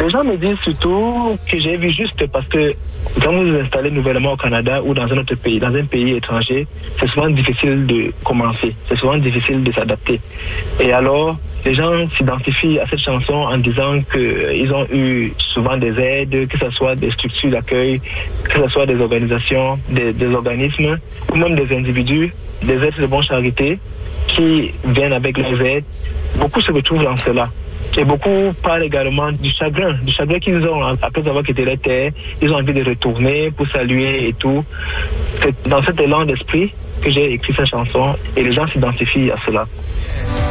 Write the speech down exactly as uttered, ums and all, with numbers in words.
Les gens me disent surtout que j'ai vu juste parce que quand vous vous installez nouvellement au Canada ou dans un autre pays, dans un pays étranger, c'est souvent difficile de commencer, c'est souvent difficile de s'adapter. Et alors, les gens s'identifient à cette chanson en disant qu'ils ont eu souvent des aides, que ce soit des structures d'accueil, que ce soit des organisations, des, des organismes, ou même des individus, des êtres de bonne charité qui viennent avec leurs aides. Beaucoup se retrouvent dans cela. Et beaucoup parlent également du chagrin, du chagrin qu'ils ont après avoir quitté la terre. Ils ont envie de retourner pour saluer et tout. C'est dans cet élan d'esprit que j'ai écrit cette chanson et les gens s'identifient à cela.